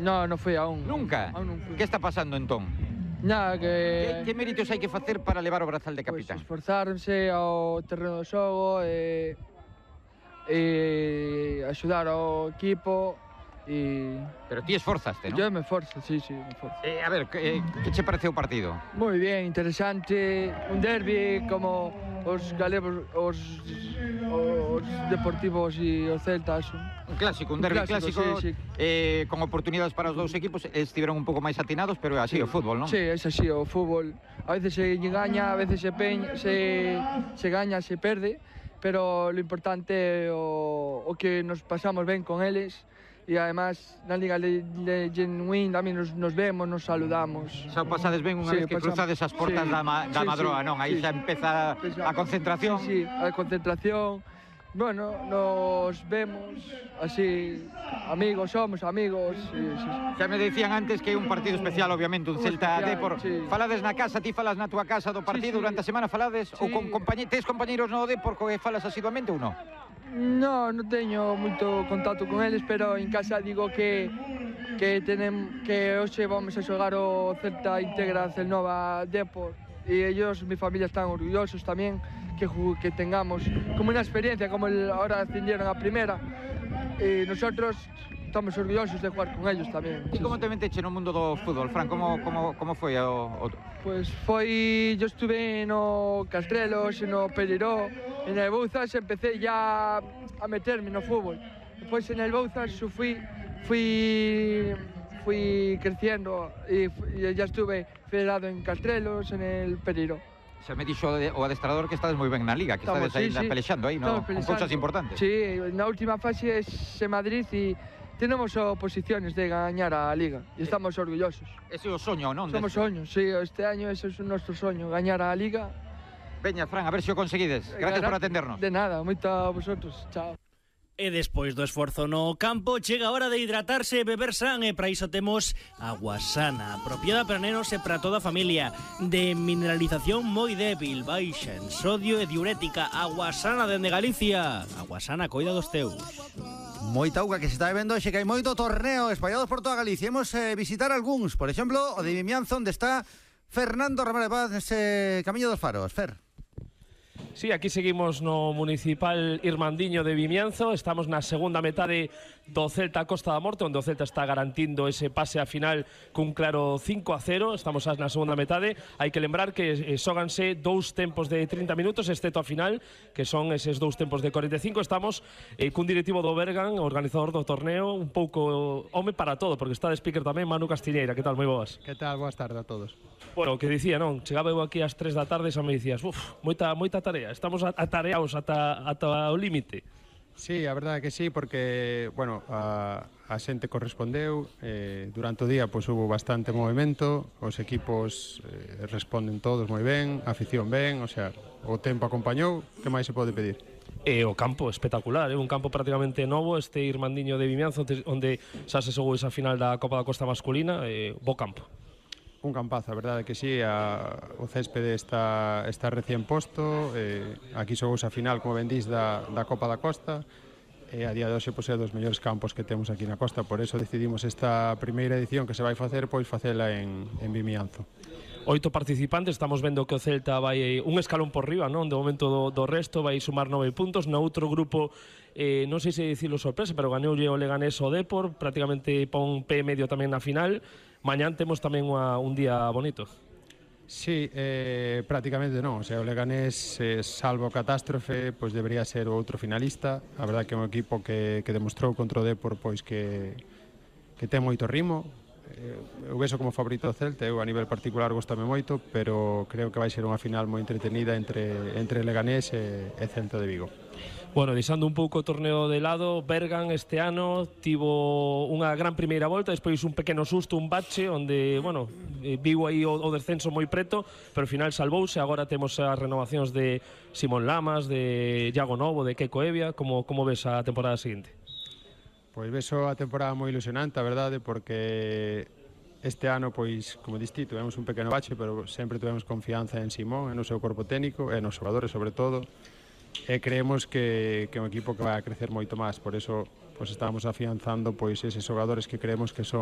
No, non foi aún. Nunca? Aún non fui. Que está pasando entón? Nada, que... Que méritos hai que facer para levar o brazal de Pois capitán? esforzarse ao terreno do xogo e axudar ao equipo e... Pero ti esforzaste, non? Yo me esforzo, sí, me esforzo. A ver, que che pareceu o partido? Moi bien, interesante, un derbi como os galegos, os Deportivos e os Celtas. Un clásico, un derbi clásico, sí. con oportunidades para os dous equipos, estiveron un pouco máis atinados, pero é así o fútbol, non? Sí, é así o fútbol. A veces se gaña, a veces se gaña, se perde, pero lo importante é o que nos pasamos ben con eles. E además na Liga Genuín tamén nos vemos, nos saludamos. Xa pasades ben unha vez que cruzades as portas da Madroa, non? Aí xa empeza a concentración. Sí, a concentración. Bueno, nos vemos así, amigos, somos amigos. Xa me dicían antes que é un partido especial, obviamente, un Celta Depor. Falades na casa, ti falas na túa casa do partido durante a semana, falades? Ou con tes compañeiros no Depor que falas asiduamente ou non? No, non teño moito contacto con eles, pero en casa digo que hoxe vamos a xogar o Celta Integra Celnova Depor e ellos, mi familia, están orgullosos tamén que tengamos como unha experiencia, como ahora ascendieron a primera e nosotros estamos orgullosos de jugar con ellos tamén. E como te meteche no mundo do fútbol, Fran? Como foi o... Pues yo estuve no Castrelos, no Periró, en el Bouzas empecé ya a meterme no fútbol. Después en el Bouzas fui creciendo y ya estuve federado en Castrelos, en el Periró. Xa me dixo o adestrador que estades moi ben na Liga, que estades aí pelexando aí, con cousas importantes. Sí, na última fase é Madrid e tenemos posiciones de gañar a Liga e estamos orgullosos. Ese é o soño, non? Somos soños, sí, este año ese é o noso soño, gañar a Liga. Veña, Fran, a ver se o conseguides. Gracias por atendernos. De nada, moito a vosotros. Chao. E despois do esforzo no campo, chega a hora de hidratarse e beber san, e para iso temos Agua Sana, apropiada para nenos e para toda a familia, de mineralización moi débil, baixa en sodio e diurética. Agua Sana dende Galicia. Agua Sana, coida dos teus. Moita auga que se está bebendo hoxe, que hai moito torneo espallados por toda Galicia. Imos visitar algúns, por exemplo, o de Vimianzo, onde está Fernando Ramírez Paz, nese Camiño dos Faros. Fer. Sí, aquí seguimos no municipal Irmandiño de Vimianzo. Estamos na segunda metade do Celta Costa da Morte, onde o Celta está garantindo ese pase a final cun claro 5-0. Estamos na segunda metade. Hai que lembrar que xóganse dous tempos de 30 minutos, excepto a final, que son eses dous tempos de 45. Estamos cun directivo do Bergan, organizador do torneo, un pouco home para todo, porque está de speaker tamén Manu Castiñeira. Que tal? Moi boas. Que tal? Boas tardes a todos. Bueno, que dicía, non? Chegaba eu aquí ás 3 da tarde e xa me dicías, moita tarea. Estamos atareados ata o límite. Sí, a verdade que sí, porque, bueno, a xente correspondeu, durante o día pois hubo bastante movimento, os equipos responden todos moi ben, a afición ben, o sea, o tempo acompañou, que máis se pode pedir? E o campo espectacular, un campo prácticamente novo, este Irmandiño de Vimianzo, onde xa se xogou esa final da Copa da Costa masculina, bo campo. Un campazo, a verdade que sí, o céspede está recén posto, aquí xogouse a final, como ben dís, da Copa da Costa, e a día de hoxe é dos mellores campos que temos aquí na costa, por eso decidimos esta primeira edición que se vai facer, pois facela en Vimianzo. 8 participantes, estamos vendo que o Celta vai un escalón por riba, non? De momento do resto vai sumar 9 puntos. No outro grupo, non sei se dicilo sorpresa, pero ganoulle o Leganés o Depor, prácticamente pon pé medio tamén na final. Mañán temos tamén un día bonito. Sí, prácticamente non, o sea, o Leganés, salvo catástrofe, pois debería ser o outro finalista. A verdade que é un equipo que demostrou contra o Depor pois que ten moito ritmo. Eu vexo como favorito o Celta, eu a nivel particular gostame moito, pero creo que vai ser unha final moi entretenida entre Leganés e Celta de Vigo. Bueno, deixando un pouco o torneo de lado, Bergan este ano tivo unha gran primeira volta, despois un pequeno susto, un bache, onde, bueno, viu aí o descenso moi preto, pero ao final salvouse. Agora temos as renovacións de Simón Lamas, de Iago Novo, de Keiko Evia. Como ves a temporada seguinte? Pois vexo a temporada moi ilusionante, a verdade, porque este ano, pois, como diste, tivemos un pequeno bache, pero sempre tivemos confianza en Simón, en o seu corpo técnico, e nos xogadores, sobre todo, e creemos que é un equipo que vai a crecer moito máis, por eso pois estamos afianzando pois eses xogadores que creemos que son